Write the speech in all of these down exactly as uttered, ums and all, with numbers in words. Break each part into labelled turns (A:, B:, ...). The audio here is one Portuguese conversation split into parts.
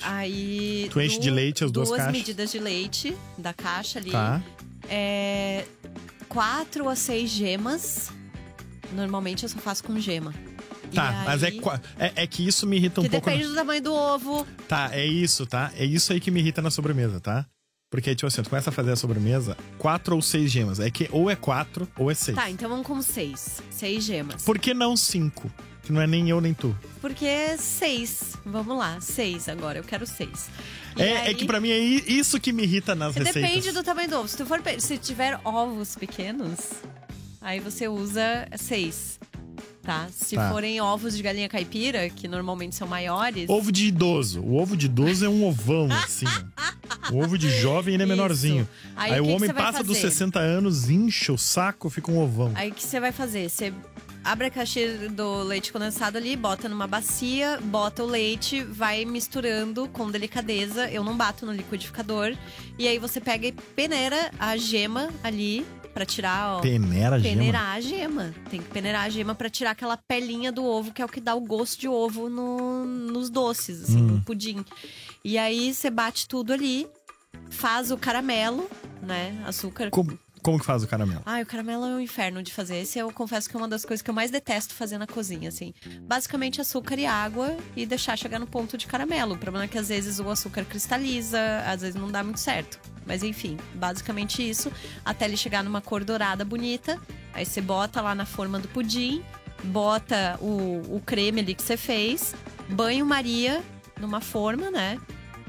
A: Aí...
B: Tu enche
A: du-
B: de leite as duas
A: Duas
B: caixas.
A: medidas de leite da caixa ali.
B: Tá.
A: É, quatro a seis gemas. Normalmente eu só faço com gema.
B: Tá,
A: E
B: mas é,
A: aí-
B: qua- é, é que isso me irrita um
A: Que
B: pouco.
A: depende do tamanho do ovo.
B: Tá, é isso, tá? É isso aí que me irrita na sobremesa, tá? Porque, tipo assim, tu começa a fazer a sobremesa, quatro ou seis gemas. É que ou é quatro ou é seis.
A: Tá, então vamos com seis. Seis gemas.
B: Por que não cinco? Que não é nem eu nem tu.
A: Porque seis. Vamos lá, seis agora. Eu quero seis. E
B: É,
A: aí-
B: é que pra mim é i- isso que me irrita nas receitas.
A: Depende do tamanho do ovo. Se, tu for, pe- se tiver ovos pequenos, aí você usa seis. Tá? Se
B: Tá.
A: forem ovos de galinha caipira, que normalmente são maiores.
B: Ovo de idoso. O ovo de idoso é um ovão, assim. ó. O ovo de jovem ele é
A: Isso.
B: menorzinho.
A: Aí
B: Aí,
A: o
B: o
A: que que
B: homem
A: você vai
B: passa dos
A: fazer?
B: sessenta anos, incha o saco, fica um ovão.
A: Aí o que você vai fazer? Você abre a caixinha do leite condensado ali, bota numa bacia, bota o leite, vai misturando com delicadeza. Eu não bato no liquidificador. E aí você pega e peneira a gema ali pra tirar, ó.
B: Peneira a gema.
A: Peneirar a gema. Tem que peneirar a gema pra tirar aquela pelinha do ovo, que é o que dá o gosto de ovo no, nos doces, assim,
B: Hum.
A: no pudim. E aí você bate tudo ali, faz o caramelo, né? Açúcar.
B: Como, como que faz o caramelo?
A: Ai, o caramelo é um inferno de fazer. Esse eu confesso que é uma das coisas que eu mais detesto fazer na cozinha, assim. Basicamente açúcar e água e deixar chegar no ponto de caramelo. O problema é que às vezes o açúcar cristaliza, às vezes não dá muito certo. Mas enfim, basicamente isso. Até ele chegar numa cor dourada bonita. Aí você bota lá na forma do pudim, bota o, o creme ali que você fez, banho-maria numa forma, né?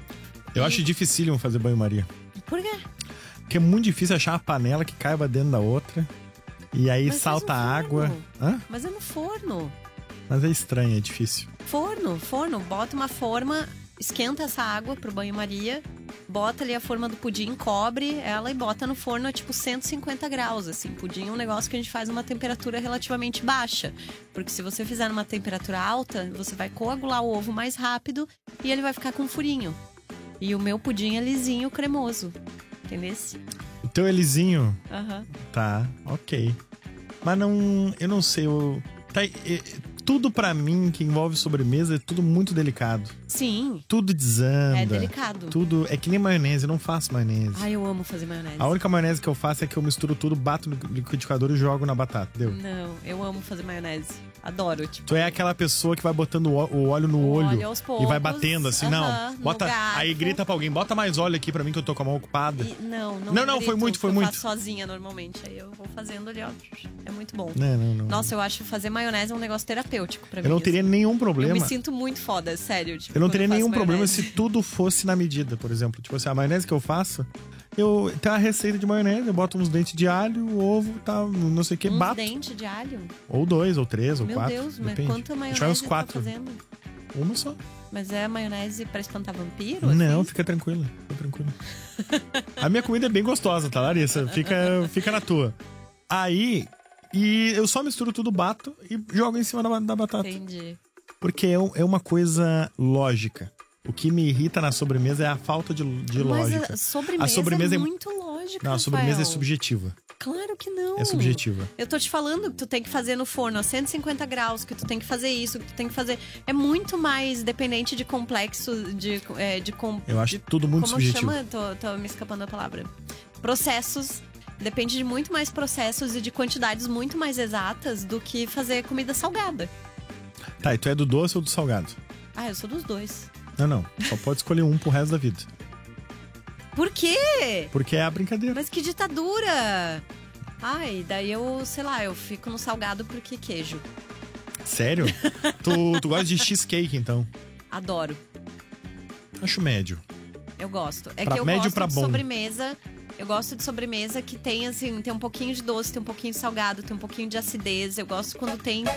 B: Eu
A: E-
B: acho dificílimo fazer banho-maria.
A: Por quê?
B: Porque é muito difícil achar uma panela que caiba dentro da outra. E aí
A: Mas faz
B: salta
A: no
B: a água.
A: forno.
B: Hã?
A: Mas é no forno.
B: Mas é estranho, é difícil.
A: Forno, forno. Bota uma forma, esquenta essa água pro banho-maria, bota ali a forma do pudim, cobre ela e bota no forno a tipo cento e cinquenta graus, assim. Pudim é um negócio que a gente faz numa temperatura relativamente baixa. Porque se você fizer numa temperatura alta, você vai coagular o ovo mais rápido e ele vai ficar com furinho. E o meu pudim é lisinho, cremoso. Entendeu?
B: O teu Elisinho,
A: Aham.
B: tá, ok. Mas não, eu não sei, eu, tá, é- é- tudo pra mim que envolve sobremesa é tudo muito delicado.
A: Sim,
B: Tudo desanda.
A: é delicado.
B: Tudo, é que nem maionese, eu não faço maionese.
A: Ai, eu amo fazer maionese.
B: A única maionese que eu faço é que eu misturo tudo, bato no liquidificador e jogo na batata, deu?
A: Não, eu amo fazer maionese. Adoro, tipo.
B: Tu é aquela pessoa que vai botando o ó- o óleo no
A: O
B: olho
A: óleo aos
B: e
A: poucos.
B: vai batendo assim,
A: Aham,
B: não.
A: no
B: Bota,
A: garfo.
B: aí grita pra alguém, bota mais óleo aqui pra mim que eu tô com a mão ocupada.
A: E- não, não,
B: Não, não, foi
A: grito,
B: muito, foi
A: eu
B: muito.
A: faço sozinha normalmente. Aí eu vou fazendo ali, ó. É muito bom.
B: Não, não, não.
A: Nossa, eu acho que fazer maionese é um negócio terapêutico pra mim.
B: eu não teria
A: assim.
B: nenhum
A: Eu
B: problema.
A: me sinto muito foda, sério. Tipo,
B: Eu não
A: quando
B: teria
A: faço
B: nenhum problema
A: maionese.
B: se tudo fosse na medida, por exemplo. Tipo assim, a maionese que eu faço, eu tenho a receita de maionese, eu boto uns dentes de alho, ovo, tal, não sei o que,
A: Uns
B: bato.
A: dentes de alho?
B: Ou dois, ou três, ou
A: Meu
B: quatro.
A: Deus, mas
B: depende.
A: quanta
B: A gente
A: maionese
B: vai uns
A: você tá
B: quatro.
A: fazendo?
B: Uma só.
A: Mas é maionese pra espantar vampiro?
B: Não,
A: assim?
B: fica tranquila, fica tranquila. A minha comida é bem gostosa, tá, Larissa? Fica, fica na tua. Aí, e eu só misturo tudo, bato e jogo em cima da, da batata.
A: Entendi.
B: Porque é, um- é uma coisa lógica. O que me irrita na sobremesa é a falta de, de
A: Mas
B: lógica.
A: a sobremesa,
B: A sobremesa
A: é
B: é-
A: muito lógica,
B: Não, a sobremesa é
A: Rafael.
B: subjetiva.
A: Claro que não.
B: É subjetiva.
A: Eu tô te falando que tu tem que fazer no forno a cento e cinquenta graus, que tu tem que fazer isso, que tu tem que fazer... É muito mais dependente de complexo, de... É, de com...
B: Eu acho
A: de-
B: tudo muito
A: como
B: subjetivo.
A: chama? Tô, tô me escapando da palavra. Processos. Depende de muito mais processos e de quantidades muito mais exatas do que fazer comida salgada.
B: Tá, e tu é do doce ou do salgado?
A: Ah, eu sou dos dois.
B: Não, não. Só pode escolher um pro resto da vida.
A: Por quê?
B: Porque é a brincadeira.
A: Mas que ditadura! Ai, daí eu, sei lá, eu fico no salgado porque queijo.
B: Sério? tu, tu gosta de cheesecake, então?
A: Adoro.
B: Acho médio.
A: Eu gosto. É
B: Pra
A: que eu
B: médio
A: gosto
B: pra
A: de
B: bom.
A: sobremesa. Eu gosto de sobremesa que tem, assim, tem um pouquinho de doce, tem um pouquinho de salgado, tem um pouquinho de acidez. Eu gosto quando tem